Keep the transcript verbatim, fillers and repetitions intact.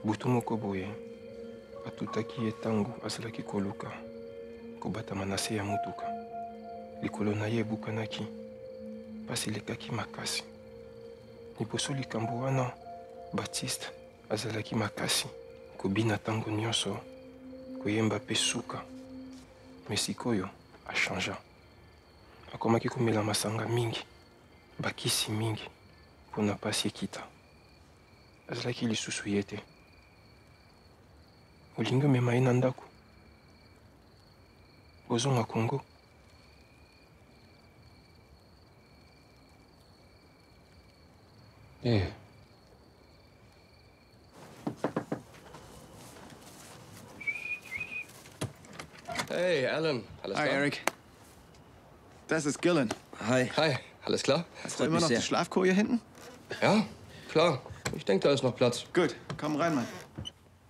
butu moko boye atutaki ye ntango azalaki koluka kobatama na se ya motuka. Likolo na ye ebukanaki pasi elekaki makasi. Liboso likambo wana Baptiste azalaki makasi kobina ntango nyonso koyemba mpe suka. Me sikoyo achangea, akomaki komela masanga mingi, bakisi mingi mpona pasi ekita. Azalaki lisusu ye te. Olingi omema ye na ndako ozonga Congo. Eh. Hey, Alan. Alles Hi, klar? Eric. Das ist Gillen. Hi. Hi. Alles klar? Hast du immer noch die Schlafkoje hinten? Ja, klar. Ich denke, da ist noch Platz. Gut, komm rein, Mann.